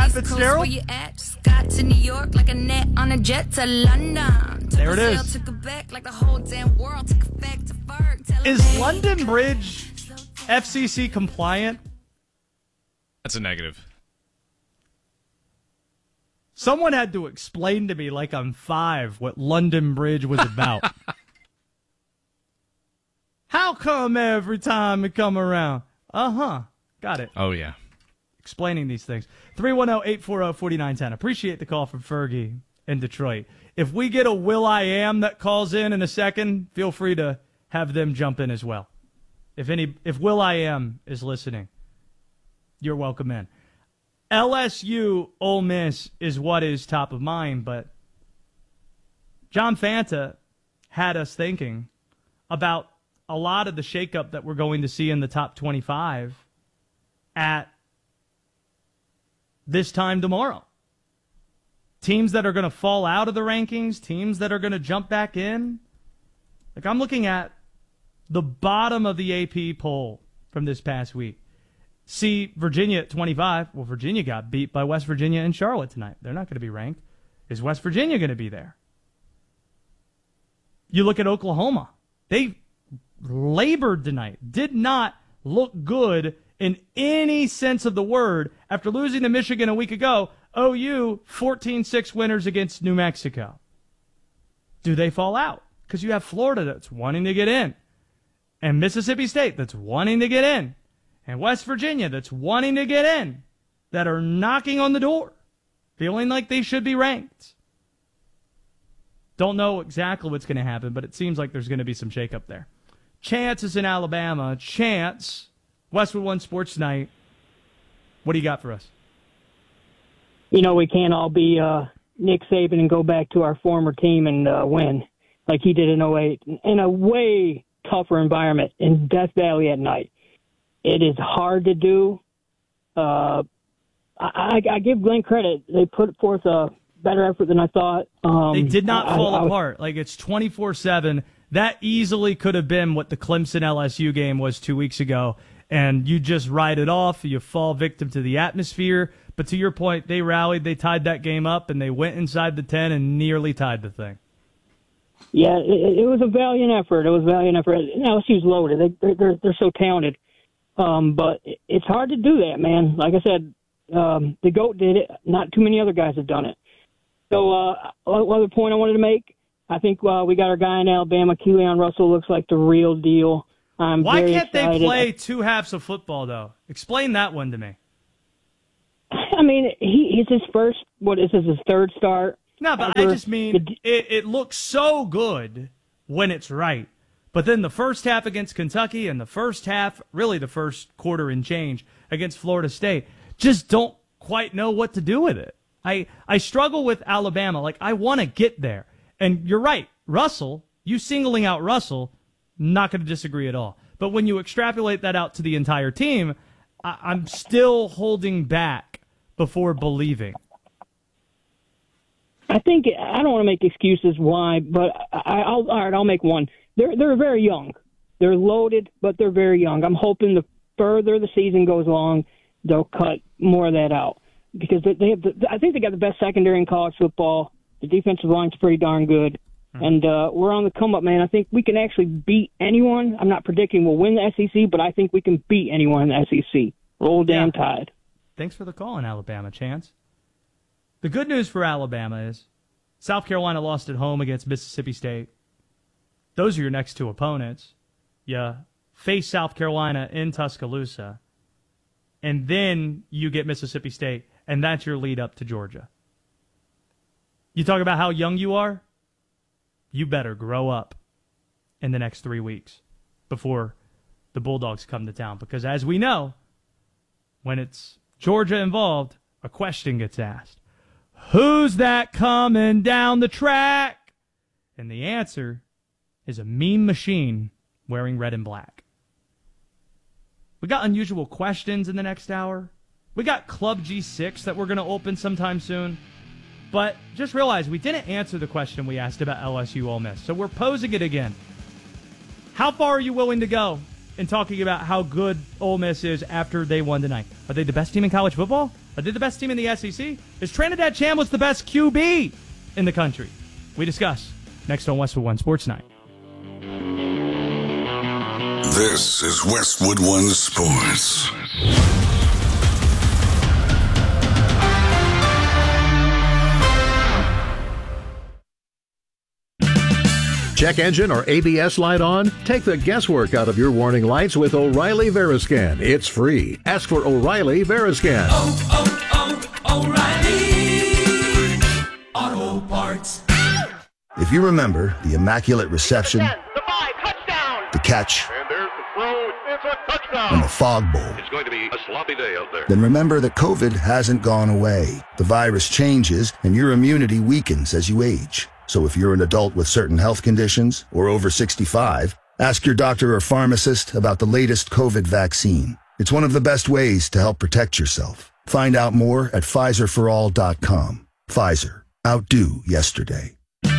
Pat Fitzgerald? Where you at? Just got to New York like a net on a jet to London. There it is. Took a back like the whole damn world took effect to Ferg. Is London Bridge FCC compliant? That's a negative. Someone had to explain to me like I'm 5 what London Bridge was about. How come every time it come around? Got it. Oh, yeah. Explaining these things. 310-840-4910. Appreciate the call from Fergie in Detroit. If we get a Will I Am that calls in a second, feel free to have them jump in as well. If Will I Am is listening, you're welcome in. LSU Ole Miss is what is top of mind, but John Fanta had us thinking about a lot of the shakeup that we're going to see in the top 25 at this time tomorrow. Teams that are going to fall out of the rankings, teams that are going to jump back in. Like, I'm looking at the bottom of the AP poll from this past week. See Virginia at 25. Well, Virginia got beat by West Virginia and Charlotte tonight. They're not going to be ranked. Is West Virginia going to be there? You look at Oklahoma. They labored tonight. Did not look good in any sense of the word after losing to Michigan a week ago. OU, 14-6 winners against New Mexico. Do they fall out? Because you have Florida that's wanting to get in. And Mississippi State that's wanting to get in. And West Virginia that's wanting to get in. That are knocking on the door. Feeling like they should be ranked. Don't know exactly what's going to happen, but it seems like there's going to be some shakeup there. Chance is in Alabama. Chance, Westwood One Sports Night. What do you got for us? You know, we can't all be Nick Saban and go back to our former team and win like he did in '08 in a way tougher environment in Death Valley at night. It is hard to do. I give Glenn credit. They put forth a better effort than I thought. They did not fall apart. Like, it's 24-7. That easily could have been what the Clemson-LSU game was 2 weeks ago, and you just ride it off. You fall victim to the atmosphere. But to your point, they rallied, they tied that game up, and they went inside the 10 and nearly tied the thing. Yeah, it was a valiant effort. LSU's loaded. They're so talented. But it's hard to do that, man. Like I said, the GOAT did it. Not too many other guys have done it. So other point I wanted to make, I think we got our guy in Alabama, Keon Russell, looks like the real deal. Why can't they play two halves of football, though? Explain that one to me. I mean, he's his first, his third start? No, but I just mean it looks so good when it's right. But then the first half against Kentucky and the first half, really the first quarter and change against Florida State, just don't quite know what to do with it. I struggle with Alabama. Like, I want to get there. And you're right, Russell, you singling out Russell, not going to disagree at all. But when you extrapolate that out to the entire team, I'm still holding back before believing. I think I don't want to make excuses why, but I'll make one. They're very young. They're loaded, but they're very young. I'm hoping the further the season goes along, they'll cut more of that out because they have. I think they got the best secondary in college football. The defensive line's pretty darn good, and we're on the come up, man. I think we can actually beat anyone. I'm not predicting we'll win the SEC, but I think we can beat anyone in the SEC. Roll damn Tide. Thanks for the call in Alabama, Chance. The good news for Alabama is South Carolina lost at home against Mississippi State. Those are your next two opponents. You face South Carolina in Tuscaloosa, and then you get Mississippi State, and that's your lead up to Georgia. You talk about how young you are? You better grow up in the next 3 weeks before the Bulldogs come to town, because as we know, when it's Georgia involved, a question gets asked. Who's that coming down the track? And the answer is a mean machine wearing red and black. We got unusual questions in the next hour. We got Club G6 that we're going to open sometime soon. But just realize we didn't answer the question we asked about LSU Ole Miss. So we're posing it again. How far are you willing to go in talking about how good Ole Miss is after they won tonight? Are they the best team in college football? Are they the best team in the SEC? Is Trinidad Chambliss the best QB in the country? We discuss next on Westwood One Sports Night. This is Westwood One Sports. Check engine or ABS light on? Take the guesswork out of your warning lights with O'Reilly Veriscan. It's free. Ask for O'Reilly Veriscan. O'Reilly Auto Parts. If you remember the immaculate reception, the 5, touchdown, the catch, and there's the throw, it's a touchdown, and the fog bowl, it's going to be a sloppy day out there. then remember that COVID hasn't gone away. The virus changes, and your immunity weakens as you age. So if you're an adult with certain health conditions or over 65, ask your doctor or pharmacist about the latest COVID vaccine. It's one of the best ways to help protect yourself. Find out more at PfizerForAll.com. Pfizer. Outdo yesterday.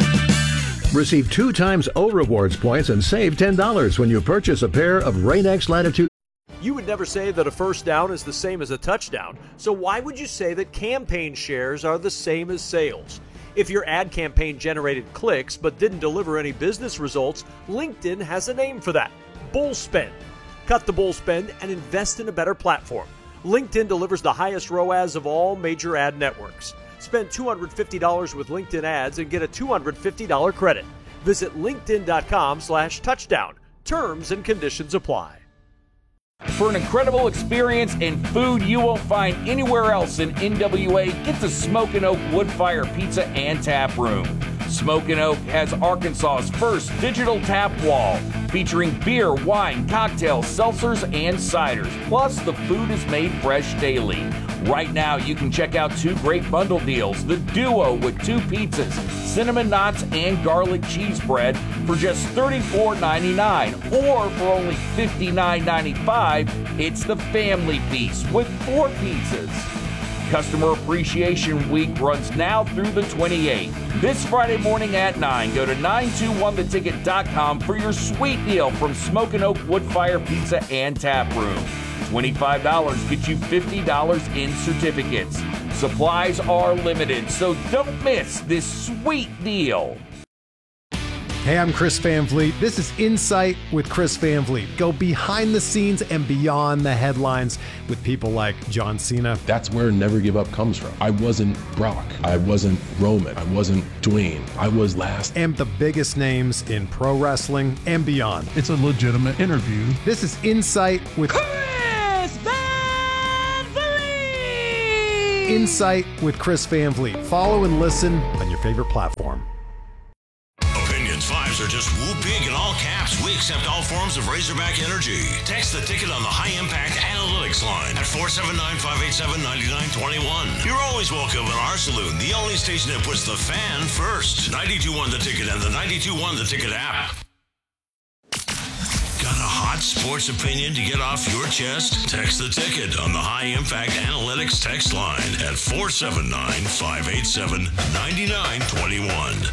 Receive 2 times O Rewards points and save $10 when you purchase a pair of Rain-X Latitude. You would never say that a first down is the same as a touchdown. So why would you say that campaign shares are the same as sales? If your ad campaign generated clicks but didn't deliver any business results, LinkedIn has a name for that: bull spend. Cut the bull spend and invest in a better platform. LinkedIn delivers the highest ROAS of all major ad networks. Spend $250 with LinkedIn ads and get a $250 credit. Visit linkedin.com/touchdown. Terms and conditions apply. For an incredible experience and food you won't find anywhere else in NWA, get to Smokin' Oak Woodfire Pizza and Tap Room. Smokin' Oak has Arkansas's first digital tap wall, featuring beer, wine, cocktails, seltzers, and ciders. Plus, the food is made fresh daily. Right now, you can check out 2 great bundle deals: the Duo with 2 pizzas, cinnamon knots, and garlic cheese bread for just $34.99, or for only $59.95, it's the Family Piece with 4 pizzas. Customer Appreciation Week runs now through the 28th. This Friday morning at 9, go to 921theticket.com for your sweet deal from Smokin' Oak Woodfire Pizza and Tap Room. $25 gets you $50 in certificates. Supplies are limited, so don't miss this sweet deal. Hey, I'm Chris Van Vliet. This is Insight with Chris Van Vliet. Go behind the scenes and beyond the headlines with people like John Cena. That's where Never Give Up comes from. I wasn't Brock. I wasn't Roman. I wasn't Dwayne. I was last. And the biggest names in pro wrestling and beyond. It's a legitimate interview. This is Insight with Chris Van Vliet. Insight with Chris Van Vliet. Follow and listen on your favorite platform. Opinions 5s are just whoop big in all caps. We accept all forms of Razorback energy. Text the ticket on the High Impact Analytics line at 479-587-9921. You're always welcome in our saloon, the only station that puts the fan first. 92.1 The Ticket and the 92.1 The Ticket app. Got a hot sports opinion to get off your chest? Text the ticket on the High Impact Analytics text line at 479-587-9921.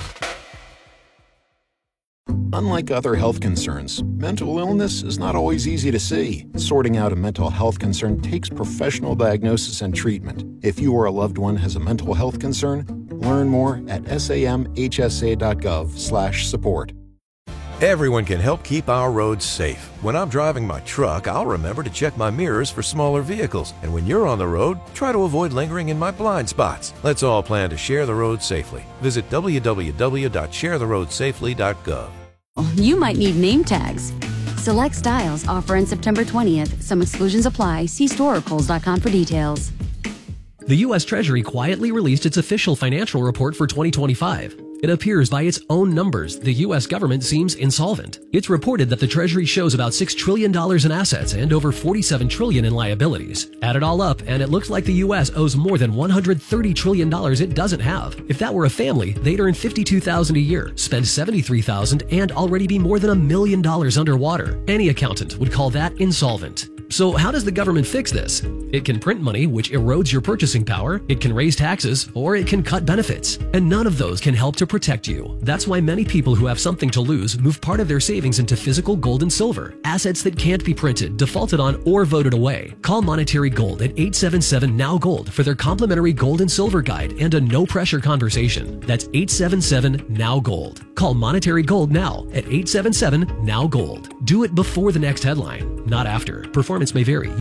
Unlike other health concerns, mental illness is not always easy to see. Sorting out a mental health concern takes professional diagnosis and treatment. If you or a loved one has a mental health concern, learn more at samhsa.gov/support. Everyone can help keep our roads safe. When I'm driving my truck, I'll remember to check my mirrors for smaller vehicles. And when you're on the road, try to avoid lingering in my blind spots. Let's all plan to share the road safely. Visit www.sharetheroadsafely.gov. You might need name tags. Select styles offer on September 20th. Some exclusions apply. See store or Kohl's.com for details. The U.S. Treasury quietly released its official financial report for 2025. It appears by its own numbers, the U.S. government seems insolvent. It's reported that the Treasury shows about $6 trillion in assets and over $47 trillion in liabilities. Add it all up, and it looks like the U.S. owes more than $130 trillion it doesn't have. If that were a family, they'd earn $52,000 a year, spend $73,000, and already be more than $1 million underwater. Any accountant would call that insolvent. So how does the government fix this? It can print money, which erodes your purchasing power, it can raise taxes, or it can cut benefits. And none of those can help to protect you. That's why many people who have something to lose move part of their savings into physical gold and silver, assets that can't be printed, defaulted on, or voted away. Call Monetary Gold at 877-NOW-GOLD for their complimentary gold and silver guide and a no-pressure conversation. That's 877-NOW-GOLD. Call Monetary Gold now at 877-NOW-GOLD. Do it before the next headline, not after. Performance may vary.